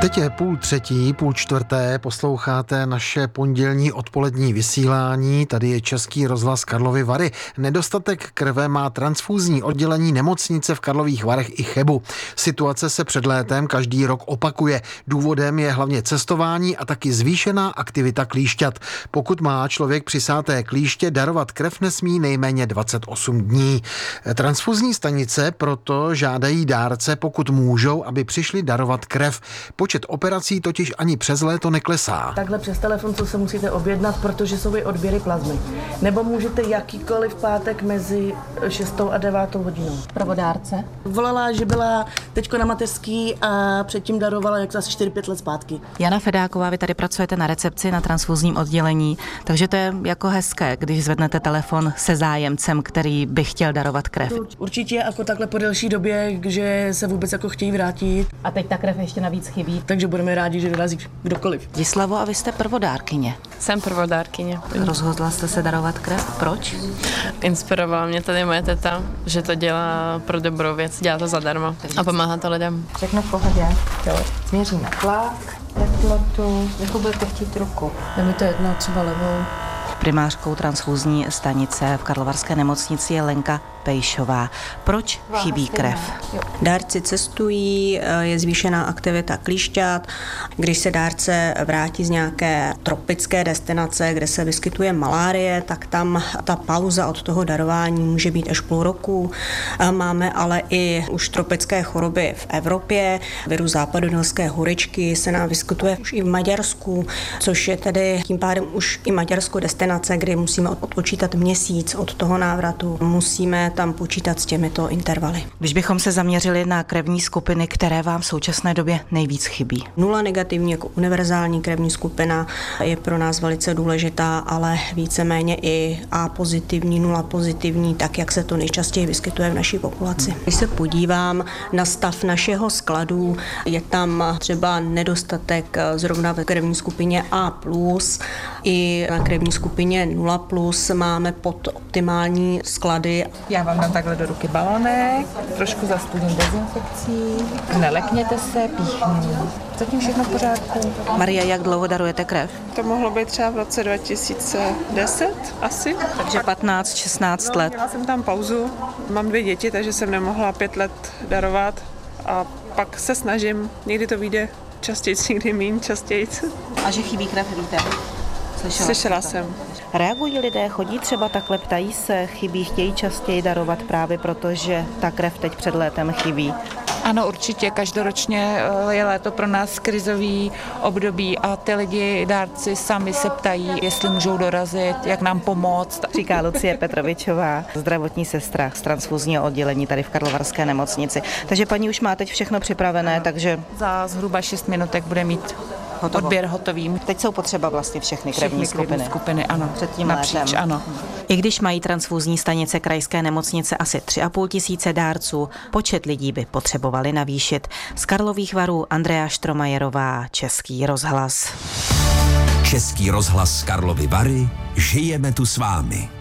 Teď je 2:30, 2:45, posloucháte naše pondělní odpolední vysílání. Tady je Český rozhlas Karlovy Vary. Nedostatek krve má transfúzní oddělení nemocnice v Karlových Varech i Chebu. Situace se před létem každý rok opakuje. Důvodem je hlavně cestování a taky zvýšená aktivita klíšťat. Pokud má člověk přisáté klíště, darovat krev nesmí nejméně 28 dní. Transfúzní stanice proto žádají dárce, pokud můžou, aby přišli darovat krev. Počet operací totiž ani přes léto neklesá. Takhle přes telefon, co se musíte objednat, protože jsou i odběry plazmy. Nebo můžete jakýkoliv pátek mezi 6. a 9. hodinou. Pravodárce? Volala, že byla teďko na mateřský a předtím darovala jak asi 4-5 let zpátky. Jana Fedáková, vy tady pracujete na recepci na transfúzním oddělení, takže to je jako hezké, když zvednete telefon se zájemcem, který by chtěl darovat krev. Určitě jako takhle po delší době, že se vůbec jako chtějí vrátit. A teď ta krev ještě navíc chybí. Takže budeme rádi, že dorazí kdokoliv. Dislavo, a vy jste prvodárkyně. Jsem prvodárkyně. Rozhodla jste se darovat krev? Proč? Inspirovala mě tady moje teta, že to dělá pro dobrou věc, dělá to zadarmo a pomáhá to lidem. Všechno v pohodě. Jo. Změříme tlak, teplotu, jakou budete chtít ruku. Je mi to jedno, třeba levou. Primářkou transfúzní stanice v Karlovarské nemocnici je Lenka Pejšová. Proč chybí krev? Dárci cestují, je zvýšená aktivita klíšťat. Když se dárce vrátí z nějaké tropické destinace, kde se vyskytuje malárie, tak tam ta pauza od toho darování může být až půl roku. Máme ale i už tropické choroby v Evropě. Virus západoněmecké horečky se nám vyskytuje už i v Maďarsku, což je tedy tím pádem už i Maďarsko destinace, kdy musíme odpočítat měsíc od toho návratu. Musíme tam počítat s těmito intervaly. Když bychom se zaměřili na krevní skupiny, které vám v současné době nejvíc chybí? Nula negativní jako univerzální krevní skupina je pro nás velice důležitá, ale víceméně i A pozitivní, nula pozitivní, tak jak se to nejčastěji vyskytuje v naší populaci. Když se podívám na stav našeho skladu, je tam třeba nedostatek zrovna ve krevní skupině A+, i na krevní skupině 0+, máme podoptimální sklady. Já vám dám takhle do ruky balonek, trošku zaspůlím dezinfekcí, nelekněte se, píchnu. Zatím všechno v pořádku. Marie, jak dlouho darujete krev? To mohlo být třeba v roce 2010 asi. Takže 15-16 let. Měla jsem tam pauzu, mám 2 děti, takže jsem nemohla 5 let darovat a pak se snažím, někdy to vyjde častěji, někdy méně častěji. A že chybí krev, víte? Slyšela jsem. Reagují lidé, chodí třeba takhle, ptají se, chybí, chtějí častěji darovat právě proto, že ta krev teď před létem chybí? Ano, určitě, každoročně je léto pro nás krizový období a ty lidi, dárci sami se ptají, jestli můžou dorazit, jak nám pomoct. Říká Lucie Petrovičová, zdravotní sestra z transfúzního oddělení tady v Karlovarské nemocnici. Takže paní už má teď všechno připravené, takže Za zhruba 6 minutek bude mít odběr hotový. teď jsou potřeba vlastně všechny krevní skupiny, ano. Před tím napříč, létem. ano. I když mají transfúzní stanice krajské nemocnice asi 3,5 tisíce dárců, počet lidí by potřebovali navýšit. Z Karlových Varů Andrea Štromajerová, Český rozhlas. Český rozhlas Karlovy Vary, žijeme tu s vámi.